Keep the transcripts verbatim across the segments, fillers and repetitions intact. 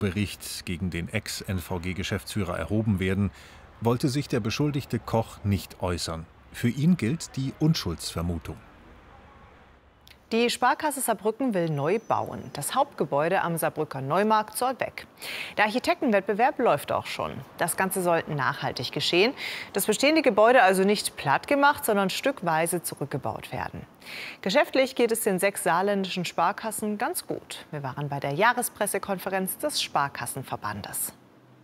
Bericht gegen den Ex-N V G-Geschäftsführer erhoben werden, wollte sich der beschuldigte Koch nicht äußern. Für ihn gilt die Unschuldsvermutung. Die Sparkasse Saarbrücken will neu bauen. Das Hauptgebäude am Saarbrücker Neumarkt soll weg. Der Architektenwettbewerb läuft auch schon. Das Ganze soll nachhaltig geschehen. Das bestehende Gebäude also nicht platt gemacht, sondern stückweise zurückgebaut werden. Geschäftlich geht es den sechs saarländischen Sparkassen ganz gut. Wir waren bei der Jahrespressekonferenz des Sparkassenverbandes.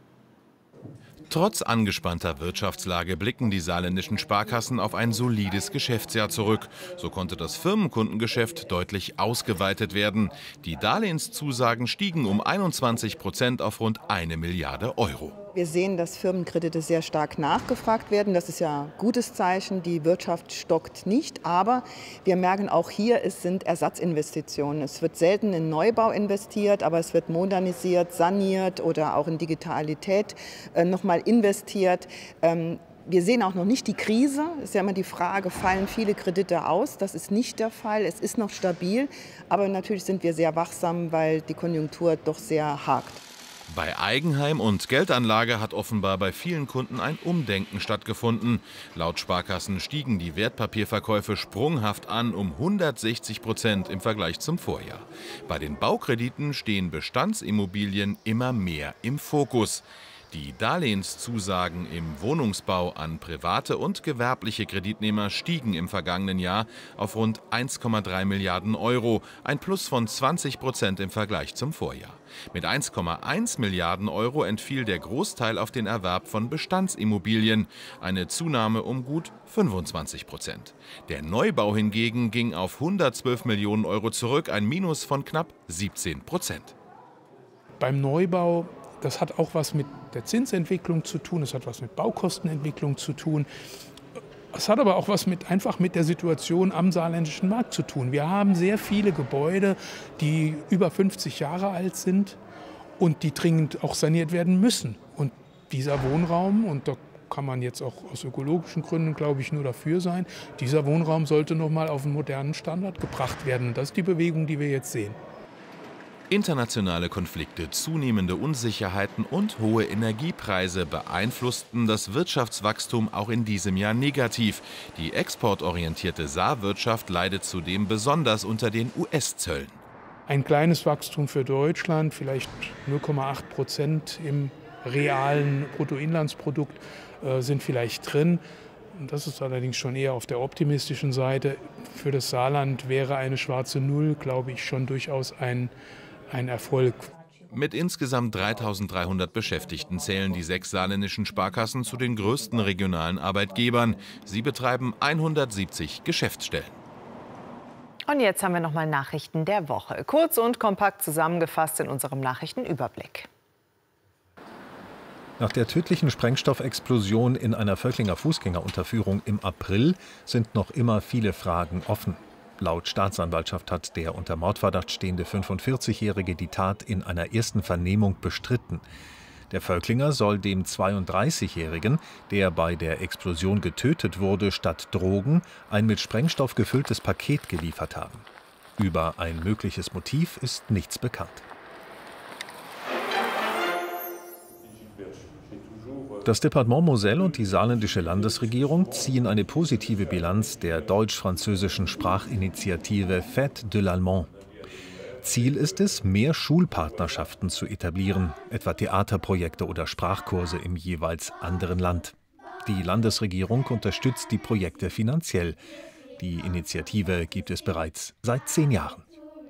Trotz angespannter Wirtschaftslage blicken die saarländischen Sparkassen auf ein solides Geschäftsjahr zurück. So konnte das Firmenkundengeschäft deutlich ausgeweitet werden. Die Darlehenszusagen stiegen um einundzwanzig Prozent auf rund eine Milliarde Euro. Wir sehen, dass Firmenkredite sehr stark nachgefragt werden. Das ist ja ein gutes Zeichen. Die Wirtschaft stockt nicht. Aber wir merken auch hier, es sind Ersatzinvestitionen. Es wird selten in Neubau investiert, aber es wird modernisiert, saniert oder auch in Digitalität äh, noch mal investiert. Ähm, Wir sehen auch noch nicht die Krise. Es ist ja immer die Frage, fallen viele Kredite aus? Das ist nicht der Fall. Es ist noch stabil. Aber natürlich sind wir sehr wachsam, weil die Konjunktur doch sehr hakt. Bei Eigenheim und Geldanlage hat offenbar bei vielen Kunden ein Umdenken stattgefunden. Laut Sparkassen stiegen die Wertpapierverkäufe sprunghaft an um hundertsechzig Prozent im Vergleich zum Vorjahr. Bei den Baukrediten stehen Bestandsimmobilien immer mehr im Fokus. Die Darlehenszusagen im Wohnungsbau an private und gewerbliche Kreditnehmer stiegen im vergangenen Jahr auf rund eins Komma drei Milliarden Euro, ein Plus von zwanzig Prozent im Vergleich zum Vorjahr. Mit eins Komma eins Milliarden Euro entfiel der Großteil auf den Erwerb von Bestandsimmobilien, eine Zunahme um gut fünfundzwanzig Prozent. Der Neubau hingegen ging auf hundertzwölf Millionen Euro zurück, ein Minus von knapp siebzehn Prozent. Beim Neubau, das hat auch was mit der Zinsentwicklung zu tun, es hat was mit Baukostenentwicklung zu tun. Es hat aber auch was mit, einfach mit der Situation am saarländischen Markt zu tun. Wir haben sehr viele Gebäude, die über fünfzig Jahre alt sind und die dringend auch saniert werden müssen. Und dieser Wohnraum, und da kann man jetzt auch aus ökologischen Gründen, glaube ich, nur dafür sein, dieser Wohnraum sollte noch mal auf einen modernen Standard gebracht werden. Das ist die Bewegung, die wir jetzt sehen. Internationale Konflikte, zunehmende Unsicherheiten und hohe Energiepreise beeinflussten das Wirtschaftswachstum auch in diesem Jahr negativ. Die exportorientierte Saarwirtschaft leidet zudem besonders unter den U S-Zöllen. Ein kleines Wachstum für Deutschland, vielleicht null Komma acht Prozent im realen Bruttoinlandsprodukt äh, sind vielleicht drin. Das ist allerdings schon eher auf der optimistischen Seite. Für das Saarland wäre eine schwarze Null, glaube ich, schon durchaus ein Ein Erfolg. Mit insgesamt dreitausenddreihundert Beschäftigten zählen die sechs saarländischen Sparkassen zu den größten regionalen Arbeitgebern. Sie betreiben hundertsiebzig Geschäftsstellen. Und jetzt haben wir noch mal Nachrichten der Woche. Kurz und kompakt zusammengefasst in unserem Nachrichtenüberblick. Nach der tödlichen Sprengstoffexplosion in einer Völklinger Fußgängerunterführung im April sind noch immer viele Fragen offen. Laut Staatsanwaltschaft hat der unter Mordverdacht stehende fünfundvierzigjährige die Tat in einer ersten Vernehmung bestritten. Der Völklinger soll dem zweiunddreißigjährigen, der bei der Explosion getötet wurde, statt Drogen ein mit Sprengstoff gefülltes Paket geliefert haben. Über ein mögliches Motiv ist nichts bekannt. Das Departement Moselle und die saarländische Landesregierung ziehen eine positive Bilanz der deutsch-französischen Sprachinitiative Fête de l'Allemand. Ziel ist es, mehr Schulpartnerschaften zu etablieren, etwa Theaterprojekte oder Sprachkurse im jeweils anderen Land. Die Landesregierung unterstützt die Projekte finanziell. Die Initiative gibt es bereits seit zehn Jahren.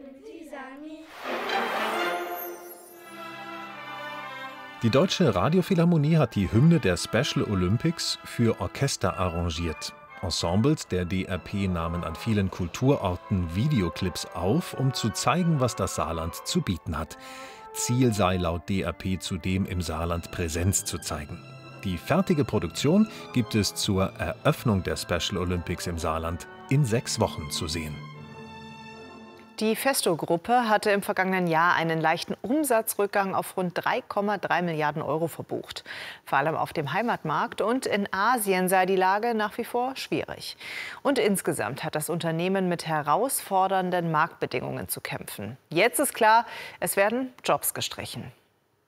Die Deutsche Radiophilharmonie hat die Hymne der Special Olympics für Orchester arrangiert. Ensembles der D R P nahmen an vielen Kulturorten Videoclips auf, um zu zeigen, was das Saarland zu bieten hat. Ziel sei laut D R P zudem, im Saarland Präsenz zu zeigen. Die fertige Produktion gibt es zur Eröffnung der Special Olympics im Saarland in sechs Wochen zu sehen. Die Festo-Gruppe hatte im vergangenen Jahr einen leichten Umsatzrückgang auf rund drei Komma drei Milliarden Euro verbucht. Vor allem auf dem Heimatmarkt und in Asien sei die Lage nach wie vor schwierig. Und insgesamt hat das Unternehmen mit herausfordernden Marktbedingungen zu kämpfen. Jetzt ist klar, es werden Jobs gestrichen.